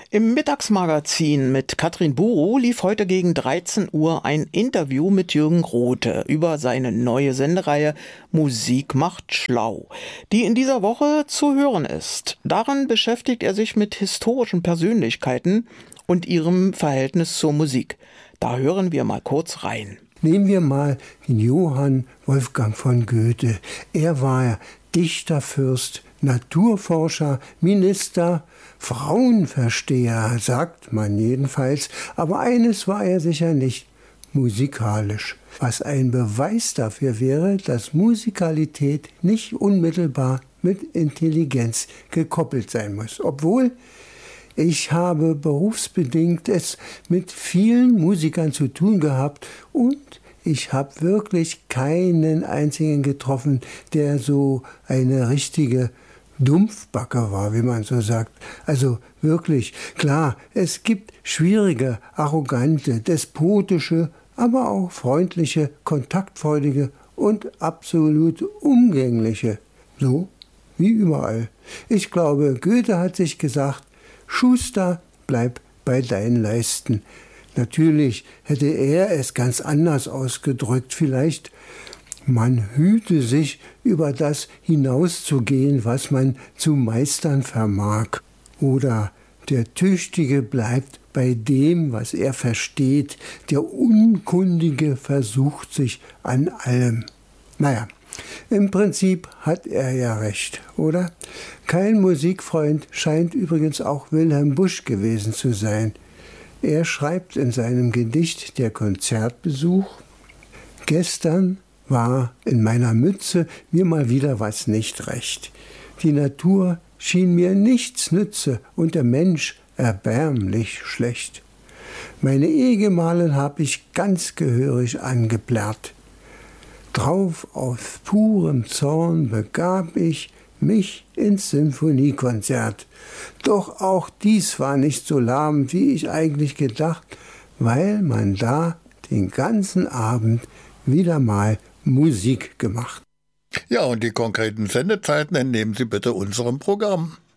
Im Mittagsmagazin mit Katrin Buro lief heute gegen 13 Uhr ein Interview mit Jürgen Rothe über seine neue Sendereihe Musik macht schlau, die in dieser Woche zu hören ist. Darin beschäftigt er sich mit historischen Persönlichkeiten und ihrem Verhältnis zur Musik. Da hören wir mal kurz rein. Nehmen wir mal Johann Wolfgang von Goethe. Er war Dichter, Fürst, Naturforscher, Minister, Frauenversteher, sagt man jedenfalls. Aber eines war er sicher nicht: musikalisch. Was ein Beweis dafür wäre, dass Musikalität nicht unmittelbar mit Intelligenz gekoppelt sein muss. Obwohl ich habe berufsbedingt es mit vielen Musikern zu tun gehabt und ich habe wirklich keinen einzigen getroffen, der so eine richtige Dumpfbacke war, wie man so sagt. Also wirklich, klar, es gibt schwierige, arrogante, despotische, aber auch freundliche, kontaktfreudige und absolut umgängliche. So wie überall. Ich glaube, Goethe hat sich gesagt: Schuster, bleib bei deinen Leisten. Natürlich hätte er es ganz anders ausgedrückt. Vielleicht: man hüte sich, über das hinauszugehen, was man zu meistern vermag. Oder: der Tüchtige bleibt bei dem, was er versteht. Der Unkundige versucht sich an allem. Naja, im Prinzip hat er ja recht, oder? Kein Musikfreund scheint übrigens auch Wilhelm Busch gewesen zu sein. Er schreibt in seinem Gedicht Der Konzertbesuch: Gestern war in meiner Mütze mir mal wieder was nicht recht. Die Natur schien mir nichts nütze und der Mensch erbärmlich schlecht. Meine Ehegemahlin hab ich ganz gehörig angeplärrt. Drauf aus purem Zorn begab ich mich ins Sinfoniekonzert. Doch auch dies war nicht so lahm, wie ich eigentlich gedacht, weil man da den ganzen Abend wieder mal Musik gemacht. Ja, und die konkreten Sendezeiten entnehmen Sie bitte unserem Programm.